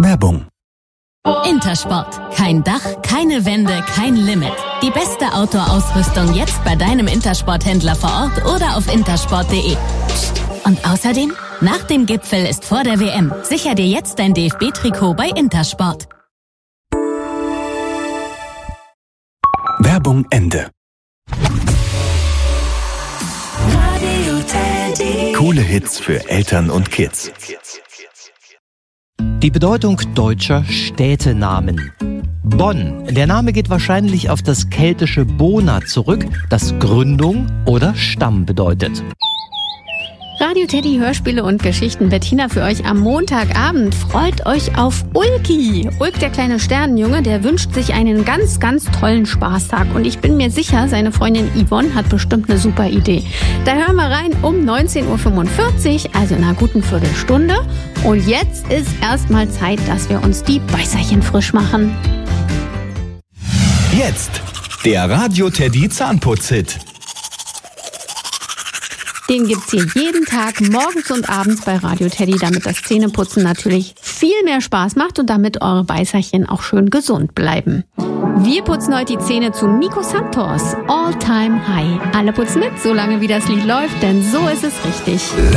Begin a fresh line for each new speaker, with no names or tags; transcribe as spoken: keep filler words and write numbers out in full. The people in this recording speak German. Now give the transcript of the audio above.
Werbung.
Intersport. Kein Dach, keine Wände, kein Limit. Die beste Outdoor-Ausrüstung jetzt bei deinem Intersport-Händler vor Ort oder auf intersport punkt de. Und außerdem, nach dem Gipfel ist vor der W M. Sicher dir jetzt dein D F B-Trikot bei Intersport.
Werbung Ende. Coole Hits für Eltern und Kids.
Die Bedeutung deutscher Städtenamen. Bonn. Der Name geht wahrscheinlich auf das keltische Bona zurück, das Gründung oder Stamm bedeutet.
Radio Teddy, Hörspiele und Geschichten. Bettina für euch am Montagabend. Freut euch auf Ulki. Ulk, der kleine Sternenjunge, der wünscht sich einen ganz, ganz tollen Spaßtag. Und ich bin mir sicher, seine Freundin Yvonne hat bestimmt eine super Idee. Da hören wir rein um neunzehn Uhr fünfundvierzig, also in einer guten Viertelstunde. Und jetzt ist erstmal Zeit, dass wir uns die Beißerchen frisch machen.
Jetzt der Radio Teddy Zahnputz-Hit.
Den gibt's hier jeden Tag, morgens und abends bei Radio Teddy, damit das Zähneputzen natürlich viel mehr Spaß macht und damit eure Beißerchen auch schön gesund bleiben. Wir putzen heute die Zähne zu Nico Santos, All Time High. Alle putzen mit, solange wie das Lied läuft, denn so ist es richtig.